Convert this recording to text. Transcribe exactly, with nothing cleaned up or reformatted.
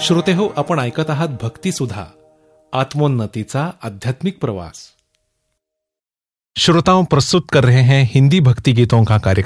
श्रोते हो, आपण ऐकत आहात भक्ती सुधा, आत्मोन्नतीचा आध्यात्मिक प्रवास। श्रोताओं, प्रस्तुत कर रहे हैं हिंदी भक्ति गीतों का कार्यक्रम